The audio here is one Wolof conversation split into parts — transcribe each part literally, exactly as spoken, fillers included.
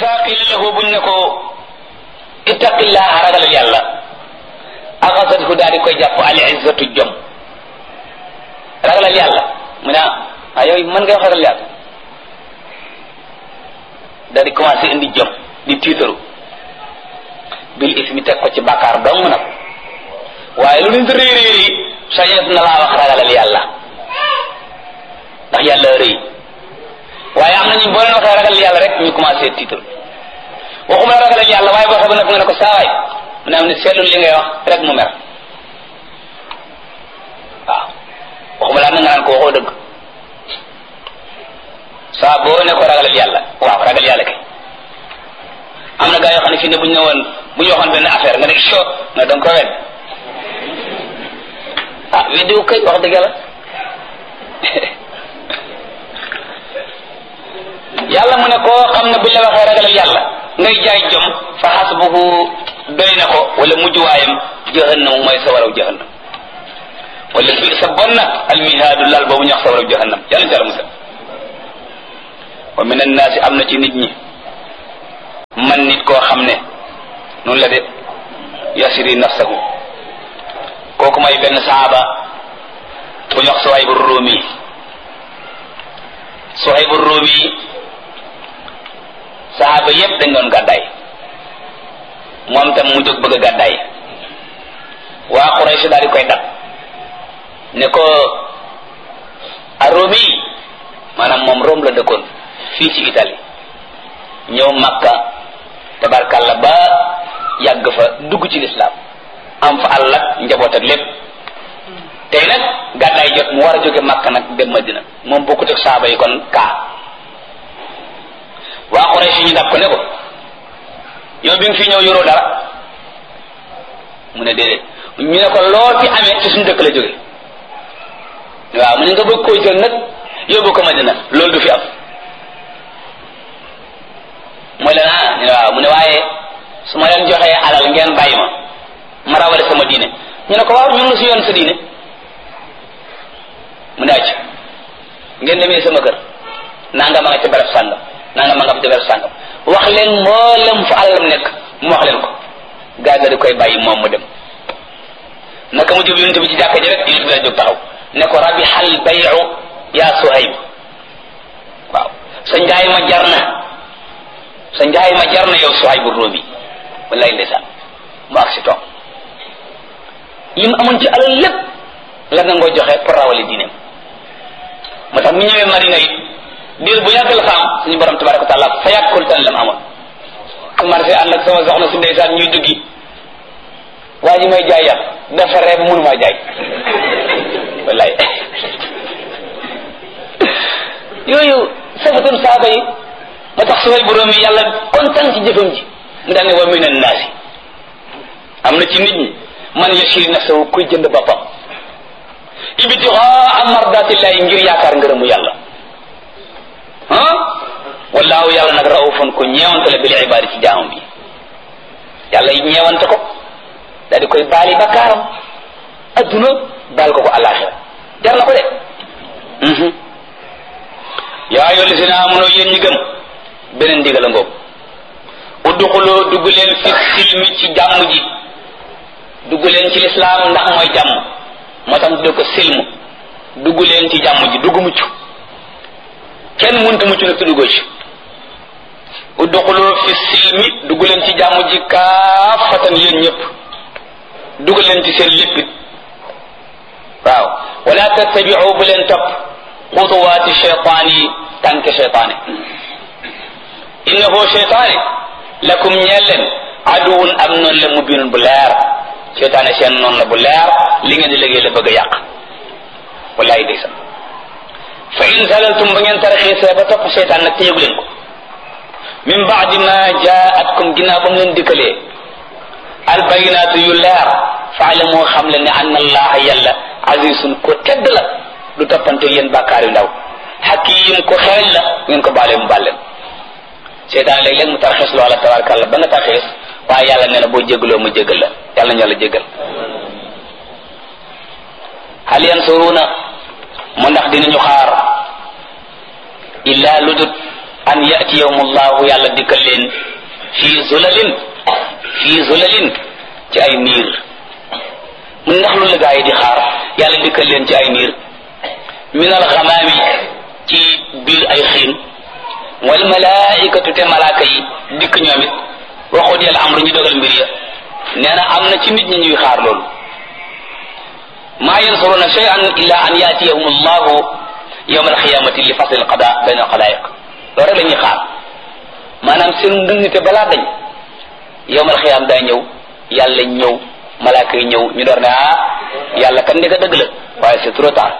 isa qila lahu buñ ne ko ittaqillaha ragalal yàlla axasathu daal di koy jàpp al izzatu jom ragalal yàlla mu ne ah yow mën ngay wax ragal yàlla daal di commencé indi jom di tiitaru bil ismi teg ko ci bàkkaar dong nag waaye lu nit rëy rëy rëy sañet na laa wax ragalal yàlla ndax yàlla rëy waaye am nañu boo leen waxee ragal yàlla rek ñu commencé tiitaru waxuma la ragalal yàlla waaye boo xam ne nga ne ko saawaay mu ne am ne seetlul li ngay wax rek mu mer waaw waxuma laa na nga naan ko waxoo dëgg saa boo ne ko ragalal yàlla waaw ragal yàlla kay am na gaa yoo xam ne fii ne bu ñu ne woon bu ñu waxoon benn affaire nga ne so nga danga ko wedd ah weddiwu kay wax dëgg yàlla yàlla mu ne koo xam ne buñ la waxee ragalal yàlla ngay jaay jom fa xasbuhu doy na ko wala mujjuwaayam jahannam mooy sa waraw jahannam wala bi sa bon na almihaadu lal boobu ñu wax sa waraw jahannam yàlla ci yàlla musal wa min annaasi am na ci nit ñi man nit koo xam ne noonu la de yasiri nafsahu kooku may benn saaba bu ñu wax Suhaybu Rumi Suhaybu Rumi saaba yépp dañ doon gàddaay moom tam mu jóg bëgg a gàddaay waa Quraysh daal di koy dab ne ko Rumi maanaam moom Rome la dëkkoon fii ci Italie ñëw Makka tabarkalla ba yàgg fa dugg ci lislaam am fa àll ak njaboot ak lépp tey nag gàddaay jot mu war a jóge Makka nag dem Madina moom bokkut ak saaba yi kon kaa waa Quraysh ñu dab ko ne ko yow bi nga fi ñëw yoroo dara mu ne déedéet ñu ne ko loo fi amee ci suñu dëkk la jóge waaw mu ne nga bëgg koo jël nag yóbbu ko Madina loolu du fi am mooy leen ah ñu ne waaw mu ne waaye su ma leen joxee alal ngeen bàyyi ma ma rawale sama diine ñu ne ko waaw ñu ngi si yoon sa diine mu ne acc ngeen demee sama kër nanga ma nga ca barab sàngam nanga ma nga ca barab sàngam wax leen mboolem fu alalam nekk mu wax leen ko gaa di koy bàyyi moom mu dem naka mu jub yonent bi ci jàkka ji rek yonent bi la jóg taxaw ne ko rabihal bayu yaa Suhayb waaw sa njaay ma jar na sa njaay ma jar na yow Suhaybu Rumi wallaay ndeysaan mu ak si toog li mu amoon ci alal lépp la nga ngoo joxe pour rawale diineem moo tax mu ñëwee Madina it diir bu yàgg la fa am suñu borom tabaraka wa taala fa yàkkul tan la mu amoon commencé ànd ak sama soxna si ndeysaan ñuy duggi waa ji may jaay yàpp dafa reeb mënu maa jaay wallaay yooyu safatun saaba yi moo tax Suhaybu Rumi yàlla kontaan ci jëfam ji mu daan ne wa min annaasi am na ci nit ñi man yashiri nafsahu kuy jënd boppam ibtigaa mardatillahi ngir yaakaar ngërëmu yàlla ah wallaahu yàlla nag raufun ku ñeewante la bil ibaadi ci jaamam bi yàlla yi ñeewante ko daal di koy baali bakkaaram adduna baal ko ko alaxira jar na ko de yaa ayyuha llazina amanu yéen ñi gëm beneen ndigal a ngoog udduxuloo dugg leen fi silmi ci jàmm ji dugg leen ci lislaam ndax mooy jàmm moo tax tudde ko silmu dugg leen ci jàmm ji dugg mucc kenn mënta mucc nag te duggoo ci udduxuloo fi silmi dugg leen ci jàmm ji kaafatan yéen ñëpp dugg leen ci seen léppit waaw wala tattabiu bu leen topp xutuwaati cheytaan yi tànke cheytaane innahu cheytaane lakum ñeel leen aduwun am noonu la mubinun bu leer cheytaane seen noonu la bu leer li ngeen di liggéey la bëgg a yàq wallaay day sax fa in zalaltum ba ngeen taraxiisee ba topp cheytaan nag te yëgu leen ko min baadi ma jaatkum ginnaaw ba mu leen dikkalee albayinaatu yu leer faalamu xam le ne anna allaha yàlla azizun ko tedd la du toppante yéen bàkkaar yu ndaw hakim ko xereñ la ngeen ko baalee mu bàlleen seytaan léeg-léeg mu tarxiis loola tabarakàllah ba nga tarxiis waaye yàlla nee na boo jégaloo mu jégal la yàlla ñu yàlla jégal hal yansuruna mu ndax dinañu xaar illa ludut an yatiyahumullahu yàlla dikkal leen fii zulalin fii zulalin ci ay niir mun ndax lu la gaa yi di xaar yàlla dikkal leen ci ay niir min al xamaami ci biir ay xiin wal malaikatu te malaaka yi dikk ñoom it waxut yàlla amru ñu dogal mbir ya nee na am na ci nit ñi ñuy xaar loolu maa yansuruna shay'an illa an yatiyahum allahu yawm alqiyamati li fasl alqada bayna alxalaiq loolu rek la ñuy xaar maanaam seen ndëngte balaa dañ yawm alqiyam daa ñëw yàlla ñëw malaaka yi ñëw ñu door ne ah yàlla kan ndeka dëgg la waaye c'est trop tard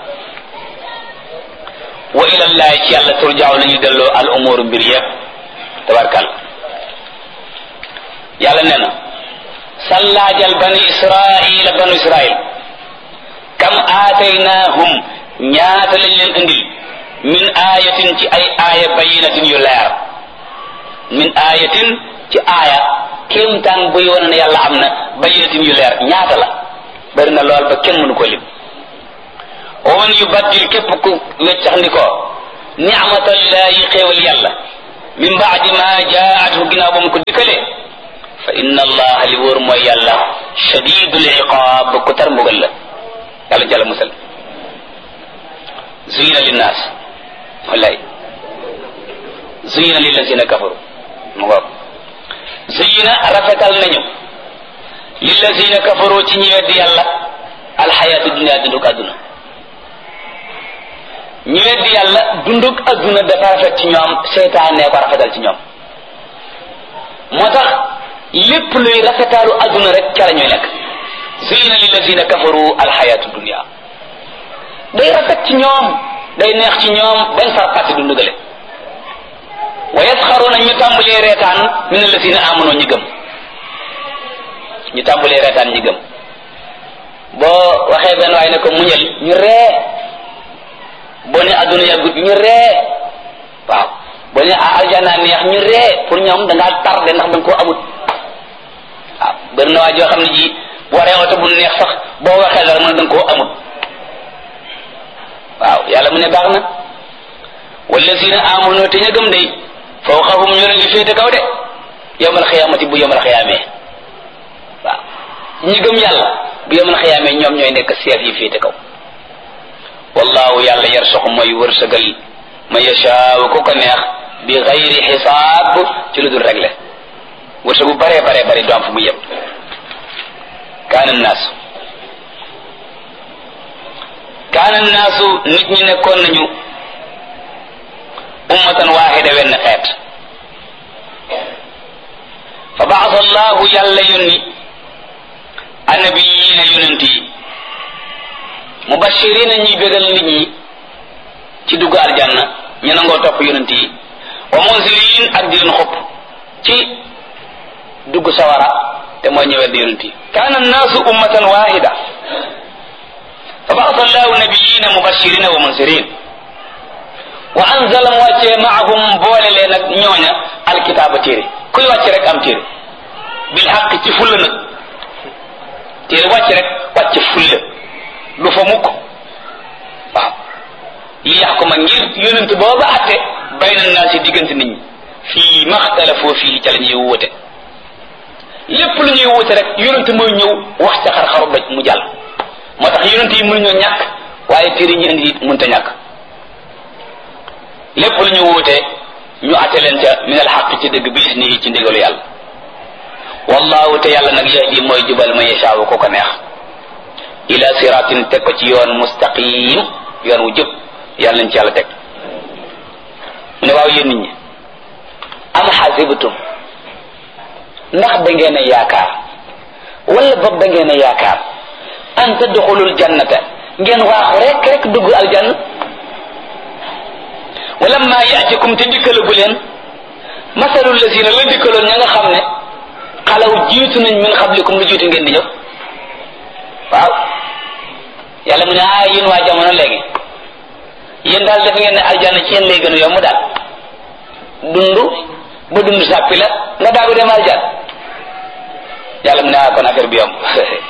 wa ila llahi ci yàlla turjaaw la ñu delloo al umuru mbir yëpp tabarkal yàlla nee na sallaajal bani israila banu israil kam aataynahum ñaata lañ leen indil min ayatin ci ay aaya bayinatin yu leer min ayatin ci aaya kéemtaan buy wane ne yàlla am na bayinatin yu leer ñaata la bari na lool ba kenn mënu ko lim wa man yubaddil képp ku weccax ndi ko ni'matallahi xéewal yàlla min baadi ma jaathu ginnaaw ba mu ko dikkalee fa inna allaha li wóor mooy yàlla shadidul iqaab ku tar mbugal la yàlla jàlla musal zuyina linnaas wallaay zuyina lillazina kafaru mu ngoog zuyina rafetal nañu lillazina kafaru ci ñi weddi yàlla alxayaatu dunia dunduk adduna ñi weddi yàlla dunduk adduna dafa rafet ci ñoom seytaane ko rafetal ci ñoom moo tax lépp luy rafetaalu adduna rek ca la ñuy nekk zuyina lillazina kafaru alxayaatu dunia day rafet ci ñoom day neex ci ñoom bañ far fàtte du ndugale wa yasxaruna ñu tàmbalee reetaan min allazina amanu ñi gëm ñu tàmbalee reetaan ñi gëm boo waxee benn waay ne ko muñal ñu ree boo ne adduna yàggut ñu ree waaw boo ne aljana neex ñu ree pour ñoom da ngaa tardé ndax danga koo amut waaw bëri na waa joo xam ne ji waree oto bu neex sax boo waxee dara mën danga koo amut waaw yàlla mu ne baax na wallazina amanu te ña gëm day fawqahum ñu leen di féete kaw de yawmal xiyaamati bu yawmal xiyaamee waaw ñi gëm yàlla bu yawmal xiyaamee ñoom ñooy nekk seef yi féete kaw wallahu yàlla yarsuqu mooy wërsëgal ma yashaaw ku ko neex bi xayri xisaab ci lu dul réglé wërsëgu bare bare bare du am fu mu yem kaana naasu kaana naasu nit ñi nekkoon nañu ummatan waaxida wenn xeet fa baasa allahu yàlla yónni annabiyiina yonent yi mubashirina ñuy bégal nit ñi ci dugg aljanna ñu nangoo topp yonent yi wa munzirin ak di leen xupp ci dugg sawara te mooy ñëwee di yonent yi kaana annaasu ummatan waaxida fa baasa allahu nabiyina mubashirina wa munzirin wa anzala mu wàccee maahum boole leen ak ñooña alkitaaba téere kuy wàcc rek am téere bil xaq ci fulla nag téere wàcc rek wàcc fulla du fa mukk waaw li yaxkuma ngir yonent booba atte bayna naasi diggante nit ñi fii maxtalafoo fii ca la ñuy wute lépp lu ñuy wute rek yonent mooy ñëw wax ca xar-xaru doj mu jàll moo tax yonent yi mënuñoo ñàkk waaye téere ñu indi it mënta ñàkk lépp lu ñu wuute ñu atte leen ca min al xaq ci dëgg bi isnihi ci ndigalu yàlla wallahu te yàlla nag yahdi mooy jubal ma yashaawu ko ko neex ila siratin teg ko ci yoon mustaqim yoon wu jub yàlla nañ ci yàlla teg mu ne waaw yéen nit ñi am xasibtum ndax da ngeen a yaakaar wala boog da ngeen a yaakaar an tadxulul jannata ngeen waaxu rek rek dugg aljanna wala ma yaatikum te dikkalagu leen masalul lazina la dikkaloon ña nga xam ne xalaw jiitu nañ min xablikum lu jiitu ngeen di ñëw waaw yàlla mu ne ah yéen waa jamono léegi yéen daal def ngeen ne aljanna ci yéen lay gën a yomb daal dund ba dund sàppi la nga daagu dem aljanna yàlla mu ne ah kon affaire bi yomb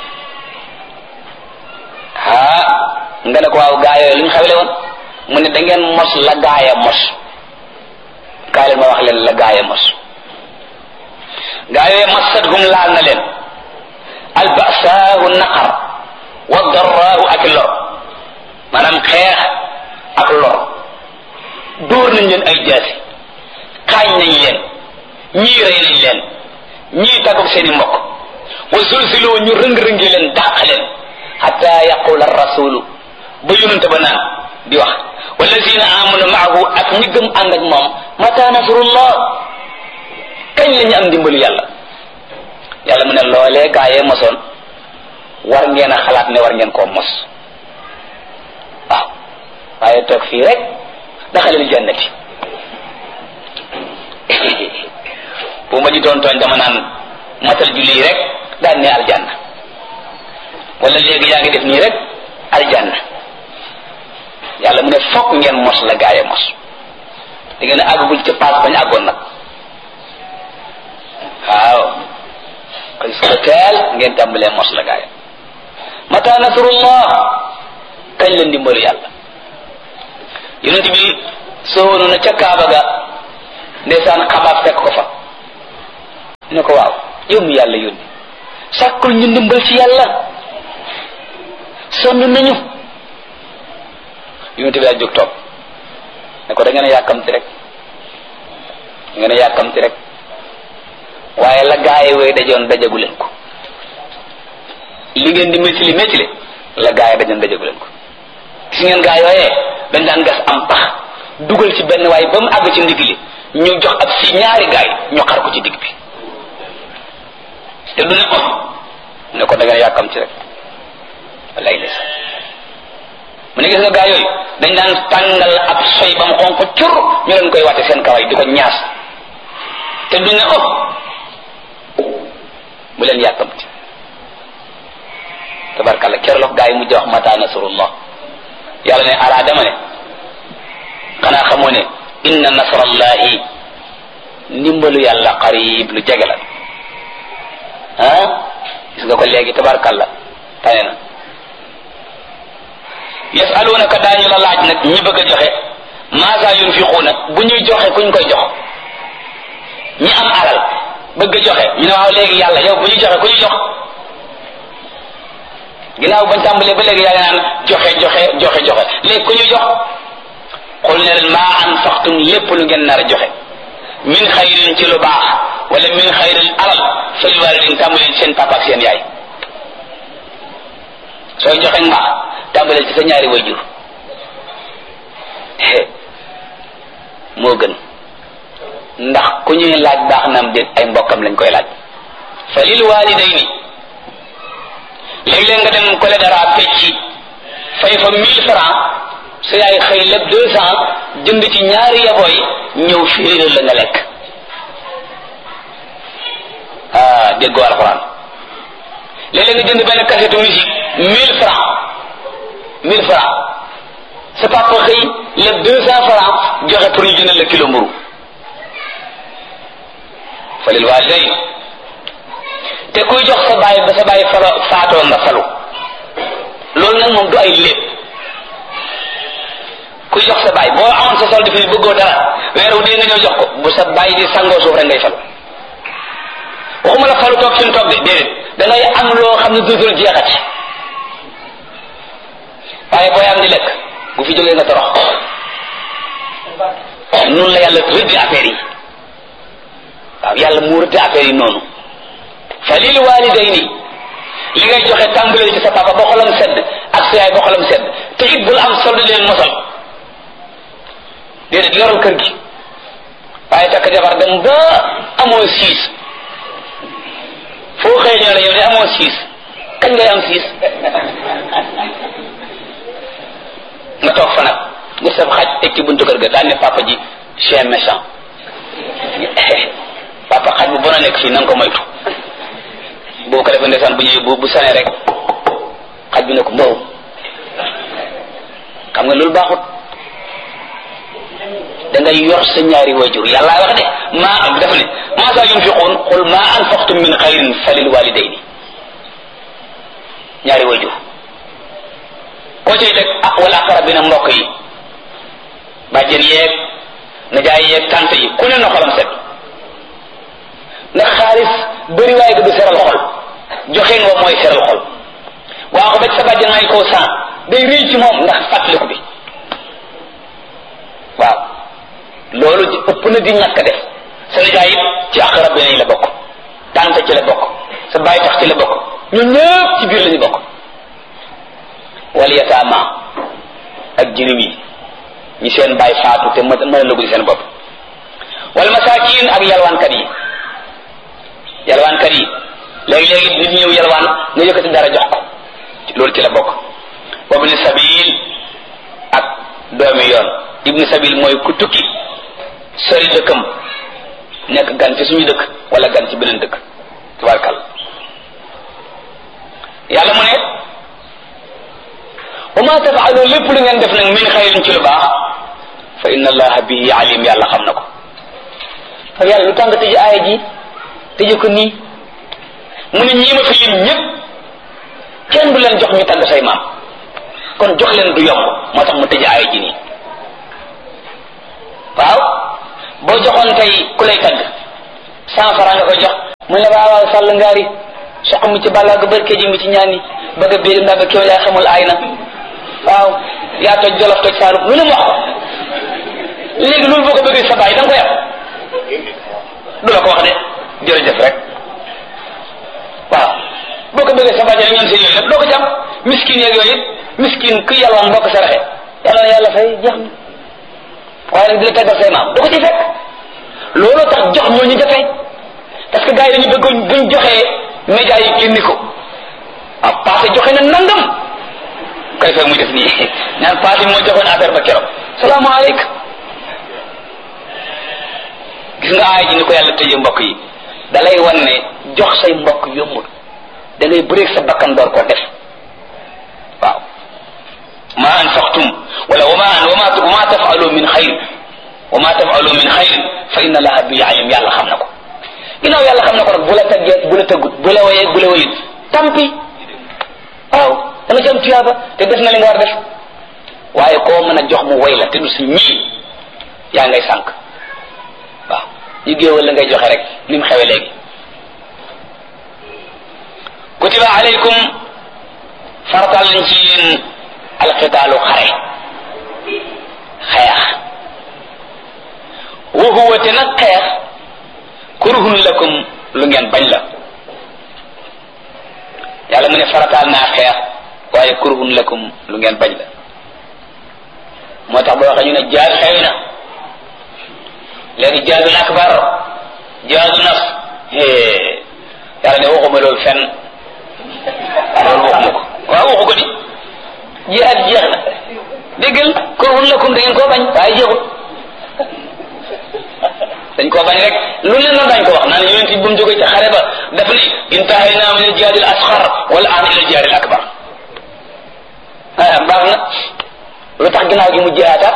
ah nga ne ko waaw gaa yooyu lu ñu xawle woon mu ne da ngeen mos la gaaya mos kaay leen gaaya mos gaayooye massathum laal na leen albasaahu naqar wa darraahu ak lor maanaam xeex ak lor dóor nañ leen ay jaasi xaañ nañ leen ñii rey nañ leen ñii tàggoog seeni mbokk wa zulziloo ñu rëng-rëngi leen dàq leen hatta yaqula rasulu ba yonente ba naan di wax wallazina amanu maahu ak ñi gëm ànd ak moom mata nasrullah kañ la ñu am ndimbalu yàlla yàlla mu ne loolee gaayee mosoon war ngeen a xalaat ne war ngeen koo mos waaw waaye toog fii rek daxalil jannati bu ma ji doon tooñ dama naan matal julli rek daan ne aljanna wala léegi yaa ngi def nii rek aljanna yàlla mu ne fokk ngeen mos la gaayee mos da ngeen a àggagul ca paas bañ àggoon nag waaw xëy suba teel ngeen tàmbalee mos la gaaya mata nasrullah kañ la ndimbalu yàlla yonent bi soowoonu na ca kaaba ga ndeysaan xabaab fekk ko fa ne ko waaw yow mi yàlla yónni sàkkul ñu ndimbal ci yàlla sonn nañu yonent bi daa jóg toog ne ko da ngeen a yàkkamti rek da ngeen a yàkkamti rek waaye la gaaye way dajoon dajagu leen ko li ngeen di métili métili la gaaye dajoon dajagu leen ko gis ngeen gaa yooyee dañ daan gas am pax dugal ci benn waaye ba mu àgg ci ndigg li ñu jox ab si ñaari gaay ñu xar ko ci digg bi te du ne ko ne ko da ngeen yàkkam ci rek wallaay des mu ne gis nga gaa yooyu dañ daan tàngal ab soy ba mu xonq cur ñu leen koy wàtte seen kaway di ko ñaas te du ne oh bu leen yàkkamti tabarkalla kerlox gaa yi mujj wax mata nasrullah yàlla ne alaa dama ne xanaa xamoo ne inna nasrallahi ndimbalu yàlla qarib lu jege la ah gis nga ko léegi tabarkalla tane na yasalunaka daañu la laaj nag ñi bëgg a joxe maasa yunfiquuna bu ñuy joxe kuñ koy jox ñi am alal bëgg a joxe ñu ne waaw léegi yàlla yow bu ñuy joxe ku ñu jox ginnaaw bañ tàmbalee ba léegi yaa ngi naan joxe joxe joxe joxe léegi ku ñu jox xul ne leen maa anfaqtum lépp lu ngeen nar a joxe min xayrin ci lu baax wala min xayrin alal fal waalidin tàmbalee ci seen papa ak seen yaay sooy joxe mbaax tàmbalee ci sa ñaari wayjur moo gën ndax ku ñuy laaj baax na am déet ay mbokkam lañ koy laaj fa lil walidayni léeg-léeg nga dem kole dara fecci fay fa mille francs sa yaay xëy lépp deux cent jënd ci ñaari yabooy ñëw fiiral la nga lekk ah déggoo alxuraan léeg-léeg nga jënd benn cassette musique mille francs mille francs sa papa xëy lépp deux cent francs joxe pour ñu jëndal la kilo mburu fa lil walidayn te kuy jox sa baay ba sa baay falo faatoo nga falu loolu nag moom du ay lépp kuy jox sa baay boo amoon sa solde fi bëggoo dara weeru dee nga ñëw jox ko bu sa baay di sangoo suuf rek ngay falu waxuma la falu toog suñu toog de déedéet da ngay am loo xam ne dootul jeexati waaye booy am di lekk bu fi jógee nga torox noonu la yàlla rëdd affaire yi waaw yàlla mu rëdd affaire yi noonu fa lil walidayni li ngay joxe tàmbalee ci sa papa ba xolam sedd ak sa yaay ba xolam sedd te it bul am solde leen mosal déedéet yoral kër gi waaye takk jabar dem ba amoo siis foo xëy ñoo ne yow de amoo siis kañ ngay am siis nga toog fa nag nga sab xaj teg ci buntu kër ga daan ne papa ji chien méchant papa xaj bu bon a nekk fii na nga ko moytu boo ko defee ndeysaan bu ñëwee bu bu sane rek xaj bi ne ko mbow xam nga loolu baaxut da ngay yor sa ñaari wajur yàlla wax de maa dafa ne maa saa yunfiqun qul ma anfaqtum min xayrin falil walidayni ñaari wajur koo cay teg ah wala aqrabina mbokk yi bàjjen yeeg najaay yeeg tante yi ku ne na xolam set ndax xaalis bëri waaye ga du seral xol joxe nga mooy seral xol waa ko ba sa bàjjan may koo cent day réy ci moom ndax fàttaliku bi waaw loolu ëpp na di ñàkk def sa nijaay it ci aqrab yi la bokk tante ci la bokk sa baay tax ci la bokk ñun ñëpp ci biir lañu bokk wal yataama ak jirim yi ñi seen baay faatu te mën a lëgul seen bopp wal masaakin ak yalwaankat yi yalwaankat yi léegi-léegi nit ñëw yalwaan nga yëkkati dara jox ko loolu ci la bokk wa ibni sabil ak doomi yoon ibni sabil mooy ku tukki sori dëkkam nekk gan ci suñu dëkk wala gan ci beneen dëkk tabarkal yàlla mu ne wa ma tafaalu lépp lu ngeen def nag min xayrin ci lu baax fa inna allaha bihi alim yàlla xam na ko fa yàlla lu tax nga tëj aaya ji tëje ko nii mu ne ñii ma fi lim ñëpp kenn du leen jox ñu tagg say maam kon jox leen du yomb moo tax mu tëj aaya ji nii waaw boo joxoon tey ku lay tagg cent franc nga ko jox mu ne waaw waaw sàll ngaari soq mi ci bàllaa ga bërke ji mi ci ñaani bëgg a béy ndax ba kéw yaa xamul aay na waaw yaa toj jolof toj saalum lu ne mu wax ko léegi loolu boo ko bëggee sa baay da nga ko yàq du la ko wax de jërëjëf rek waaw boo ko bëggee sa baay rek ñoom seen yooyu lépp doo ko jàpp miskin yeeg yooyu it miskin ku yàlwaan mbokk saraxe yàlla na yàlla fay jeex na waaye nag di la taggal say maam du ko ci fekk looloo tax jox ñooñu jafe parce que gars yi dañu bëgg buñ joxee média yi génni ko ah passé joxe na nangam koy fekk muy def nii ñaan passé moo joxoon affaire ba keroog salaamaaleykum gis nga aay ji ni ko yàlla tëjee mbokk yi da lay wan ne jox say mbokk yombul da ngay bëreeg sa bakkan door ko def waaw ma anfaqtum wala wama wama wama tafalu min xayr wama tafalu min xayr fa inna allaha bi alim yàlla xam na ko ginnaaw yàlla xam na ko nag bu la taggee bu la tëggut bu la woyee bu la woyut tampi waaw da nga ci am tuyaaba te def na li nga war def waaye koo mën a jox mu woy la te du si ñii yaa ngay sànq waaw ñu géewal la ngay joxe rek ni mu xewe léegi kutiba alaykum fartal nañ ci yéen alqitaalu xare xeex wa huwa te nag xeex kurhun lakum lu ngeen bañ la yàlla mu ne farataal naa xeex waaye kurhun lakum lu ngeen bañ la moo tax boo waxee ñu ne jaad xewi na léegi jaadul akbar jaadu nafs yàlla ne waxuma loolu fenn loolu waxuma ko waaw waxu ko di jihaad jeex na déggal kurhun lakum da ngeen koo bañ waaye jeexul dañ koo bañ rek lu leen na dañ ko wax naan yonent bi ba mu jógee ci xare ba daf ni intahayna min al-jihaad al-asghar wal aan ila al-jihaad al-akbar ah baax na lu tax ginnaaw gi mu jihaataat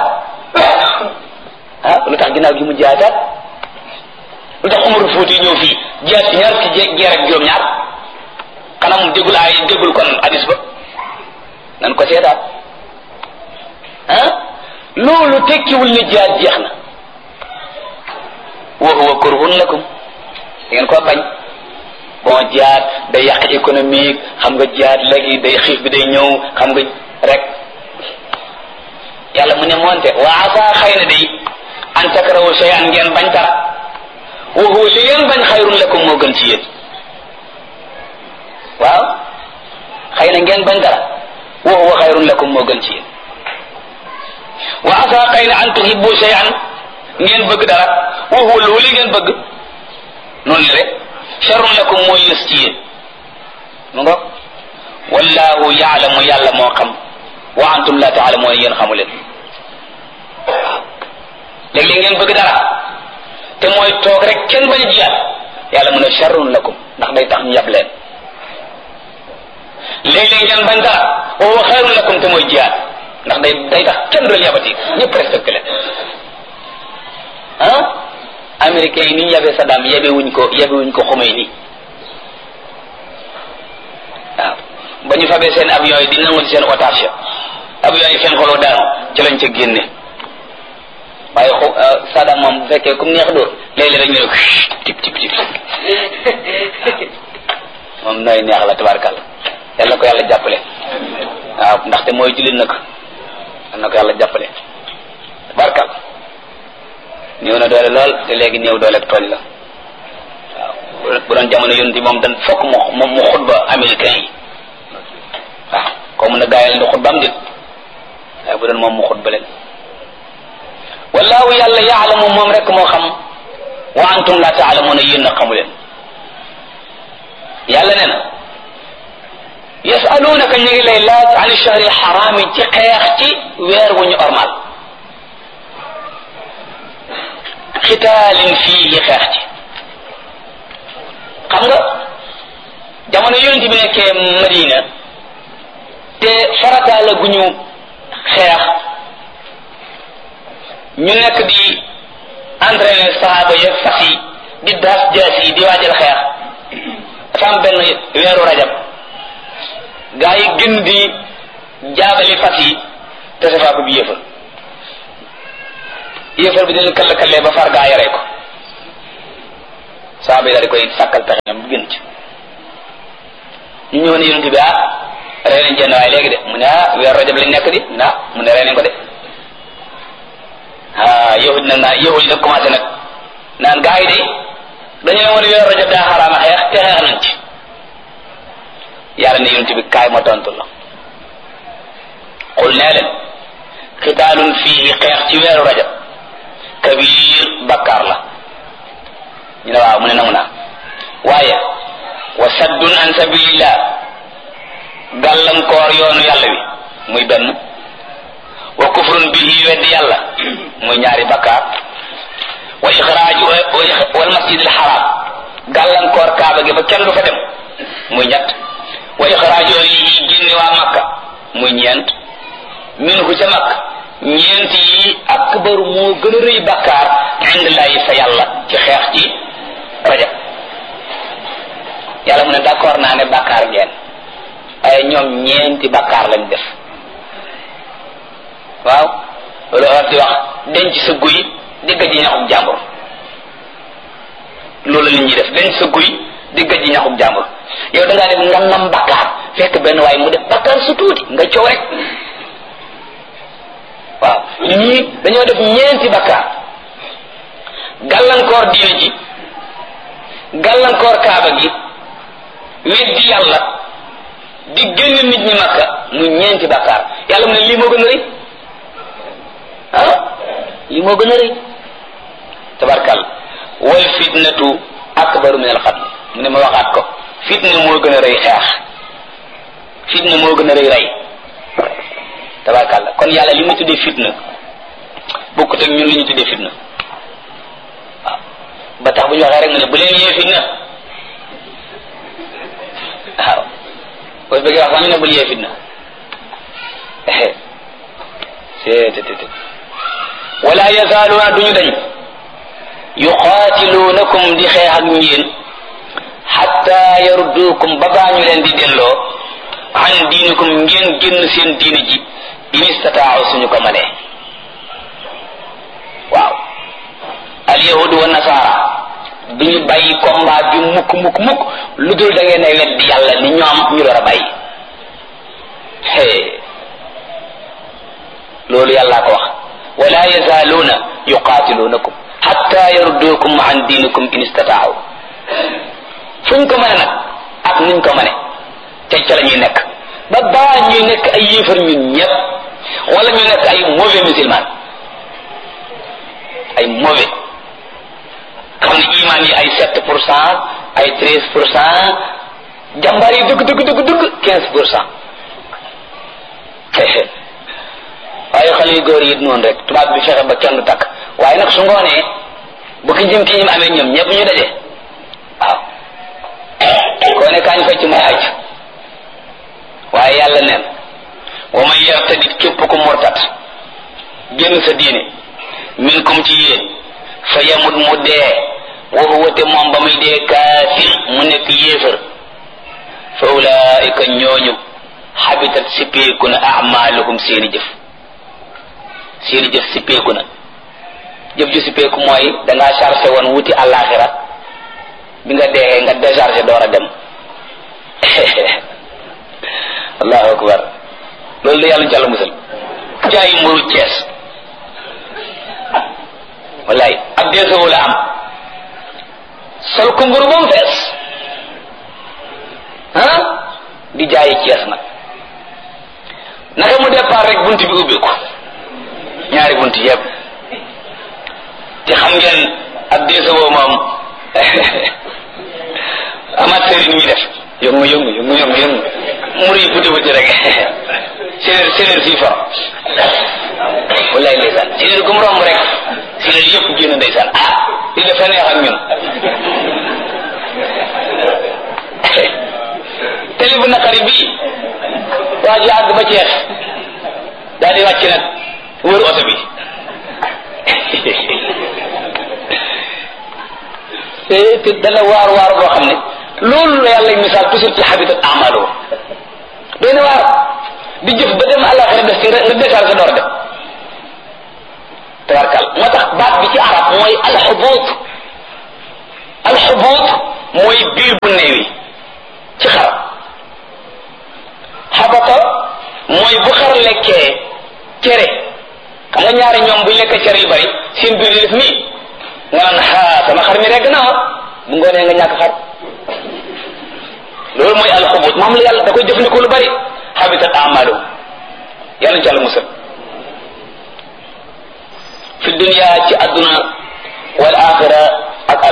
ah lu tax ginnaaw gi mu jihaataat lu tax Umar Fuuti ñëw fii jihaat ci ñaar ci jeer ak juróom-ñaar xanaa mu déggul ay déggul kon hadis ba nan ko seetaat ah loolu tekkiwul ne jihaat jeex na wa huwa kurhun lakum da ngeen ko bañ bon jihaad day yàq économique xam nga jihaad léegi day xiif bi day ñëw xam nga rek yàlla mu ne moonte wa asa xëy na day an takrahu shay'an ngeen bañ dara wa huwa li ngeen bañ xayrun lakum moo gën ci yéen waaw xëy na ngeen bañ dara wa huwa xayrun lakum moo gën ci yéen wa asa xëy na an tuhibbu shay'an ngeen bëgg dara wa huwa loolu ngeen bëgg noonu la rek sharrun lakum mooy yës ci yéen mu nga wallahu yaalamu yàlla moo xam wa antum la taalamuuna yéen xamu leen waaw léeg-léeg ngeen bëgg dara te mooy toog rek kenn bañ a jiyaat yàlla mu ne sharrun lakum ndax day tax ñu yab leen léeg-léeg ngeen bañ dara wa huwa xayrun lakum te mooy jiyaat ndax day day tax kenn du leen yabati ñëpp respecté leen ah américains yi ni ñu yabee Saddam yabe wuñ ko yabe wuñ ko Khomeini waaw ba ñu fabee seen avion yi di nangu ci seen otage avion yi fen xoloo daanu ci lañ ca génne waaye Saddam moom bu fekkee comme neex dóor léeg-léeg rek ñu ne ko tip tip tip moom nooy neex la tabarkàlla yàlla ko yàlla jàppale waaw ndaxte mooy jullit nag yàlla ko yàlla jàppale tabarkàlla néew na doole lool te léegi néew doole ak tooñ la waaw bu doon jamono yonent moom dan fokk mu moom mu xutba américain yi waaw ko mun a gaayal ndi xutba am dit waaye bu doon moom mu xutba leen wallahu yàlla yaalamu moom rek moo xam wa antum la taalamuuna yéen a xamu leen yàlla nee na yasalunaka ñu ngi lay laaj an shahri xaraami ci xeex ci weer wu ñu ormal xitaalin fiihi xeex ci xam nga jamono yonent bi nekkee Madina te farata la gu ñu xeex ñu nekk di entraîner sahaaba ya fas yi di daas jaas yi di waajal xeex dafa am benn weeru rajab gaa yi gën di jaabali fas yi te safaa ko bi yéefar yéefar bi dina kall kallee ba far gaa yaree ko sahaaba yi daal di koy sàkkal pexe ñoom bu gën ci ñu ñëw ne yonent bi ah rey nañ jenn waaye léegi de mu ne ah weeru rajab lañ nekk di na mu ne rey nañ ko de ah yahud nag naa yahud nag commencé nag naan gaa yi de dañu ne woon weeru rajab daa xaraama xeex te xeex nañ ci yàlla ne yonent bi kaay ma tontu la xul nee leen xitaalun fii xeex ci weeru rajab kabir bakkaar la ñu ne waaw mu ne nangu naa waaye wa saddun an sabilillah gàllankoor yoonu yàlla wi muy benn wa kufrun bihi weddi yàlla muy ñaari bakkaar wa ixraaju wal masjidil haram gàllankoor kaaba gi ba kenn du fa dem muy ñett wa ixraaju yi génne waa makka muy ñeent minhu ca makka ñeent yi akbaru moo gën a rëy bakkaar indillahi fa yàlla ci xeex ci rajab yàlla mu ne d'accord naa ne bakkaar ngeen ay ñoom ñeenti bakkaar lañ def waaw loolu war di wax denc sa guy di gëj ñaxum jàmbur loolu la ñuy def denc sa guy di gëj ñaxum jàmbur yow da ngaa def ngam-ngam bakkaar fekk benn waaye mu def bakkaar su tuuti nga coow rek waaw ñii dañoo def ñeenti bakkaar gàllankoor diine ji gàllankoor kaaba gi weddi yàlla di génn nit ñi makka mu ñeenti bakkaar yàlla mu ne lii moo gën a rëy ah lii moo gën a rëy tabarkal wal fitnatu akbaru min al qatl mu ne ma waxaat ko fitna moo gën a rëy xeex fitna moo gën a rëy rey tabarkal kon yàlla li mu tuddee fitna bokkut ak ñun li ñu tuddee fitna waaw ba tax bu ñu waxee rek nga ne bu leen yee fitna waaw boo bëggee wax sax ñu ne bul yee fitna seetetet wala yazaaluuna duñu dañ yuqaatiluunakum di xeex ak yéen xatta yarudduukum ba baa ñu leen di delloo an diinikum ngeen génn seen diini ji in istataaw suñu ko mënee waaw alyahudu wa nasaara duñu bàyyi combat bi mukk mukk mukk lu dul da ngeen ay weddi yàlla ni ñoom ñu door a bàyyi hee loolu yàllaa ko wax wala yazaaluuna yuqaatiluunakum hatta yarudduukum an diinikum in istataaw fuñ ko mëne nag ak nuñ ko mëne te ca la ñuy nekk ba baa ñuy nekk ay yéefar ñun ñëpp wala ñu nekk ay mauvais musulman ay mauvais xam ne iman yi ay sept pour cent ay treize pour cent jàmbaar yi dëgg dëgg dëgg dëgg quinze pour cent waaye xale yu góor yi noonu rek tubaab bi fexe ba kenn du takk waaye nag su ngoonee bu ki jëm ki ñim amee ñoom ñëpp ñu daje waaw koo ne kaañ fecc mooy aj waaye yàlla neen wa man yartadit képp ku murtat génn sa diine minkum ci yéen fa yamut mu dee wa huwa te moom ba muy dee kaafir mu nekk yéefar fa ulaika ñooñu habitat sippeeku na amaluhum seeni jëf seeni jëf sippeeku na jëf ju sippeeku mooy dangaa chargé woon wuti àllaaxira bi nga dee nga déchargé door a dem allahu akbar loolu la yàlla jàll musal jaay mburu Cees wallaay ab deesawu la am sol ko mburu ba mu fees ah di jaayi Cees nag naka mu départ rek bunt bi ubbi ko ñaari bunt yëpp te xam ngeen ab deesawoo moom amaat sëriñ ñuy def yëngu yëngu yëngu yëngu yëngu mur yi buti buti rek séeréer séeréer fii for wallaay ndeysaan séeréer gu mu romb rek séeréer yëpp génn ndeysaan ah li dafa neex ak ñun teli bu naqari bii waa ji àgg ba Cees daal di wàcc nag wër oto bi te te dana waar waar boo xam ne loolu la yàlla misaal toujours ci habitat amalu doy na waar di jëf ba dem àllaxira def ci nga décharge sa door dem tabarkal moo tax baat bi ci arab mooy alxubuut alxubuut mooy biir bu néewi ci xar xabata mooy bu xar lekkee cere xam nga ñaari ñoom buñ lekkee cere yu bari seen biir di def nii nga naan xaa sama xar mi regg na bu ngoonee nga ñàkk xar loolu mooy alxubut moom la yàlla da koy jëfandikoo lu bari habitat amalu yàlla ci àlla musal fi dunya ci adduna wal axira